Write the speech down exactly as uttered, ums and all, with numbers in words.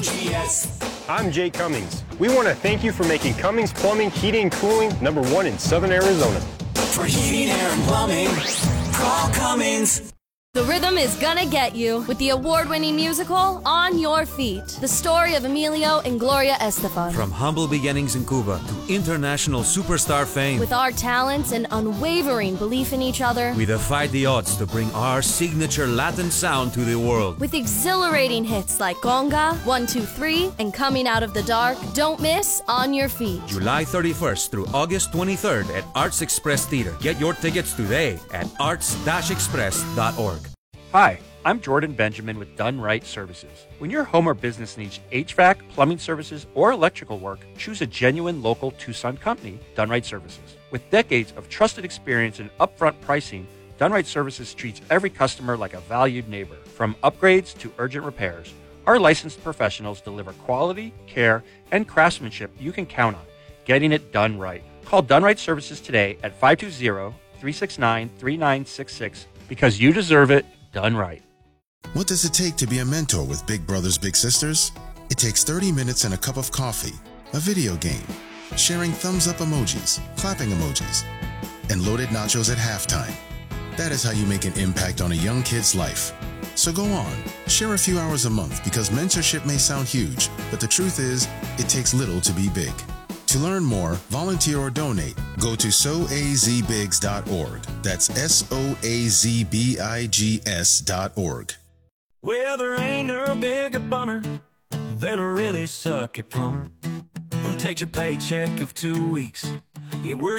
N G S. I'm Jay Cummings. We want to thank you for making Cummings Plumbing, Heating, and Cooling number one in Southern Arizona. For heating, air, and plumbing, call Cummings. The rhythm is gonna get you with the award-winning musical On Your Feet, the story of Emilio and Gloria Estefan. From humble beginnings in Cuba to international superstar fame. With our talents and unwavering belief in each other, we defied the odds to bring our signature Latin sound to the world. With exhilarating hits like Conga, One Two Three, and Coming Out of the Dark, don't miss On Your Feet. July thirty-first through August twenty-third at Arts Express Theater. Get your tickets today at arts dash express dot org. Hi, I'm Jordan Benjamin with Done Right Services. When your home or business needs H V A C, plumbing services, or electrical work, choose a genuine local Tucson company, Done Right Services. With decades of trusted experience and upfront pricing, Done Right Services treats every customer like a valued neighbor. From upgrades to urgent repairs, our licensed professionals deliver quality, care, and craftsmanship you can count on, getting it done right. Call Done Right Services today at five two zero, three six nine, three nine six six because you deserve it done right. What does it take to be a mentor with Big Brothers Big Sisters? It takes thirty minutes and a cup of coffee, a video game, sharing thumbs up emojis, clapping emojis, and loaded nachos at halftime. That is how you make an impact on a young kid's life. So go on, share a few hours a month because mentorship may sound huge, but the truth is, it takes little to be big. To learn more, volunteer or donate, go to so a z bigs dot org. That's S O A Z B I G S dot org. Well, there ain't no bigger bummer than a really sucky plumber who takes a paycheck of two weeks. He works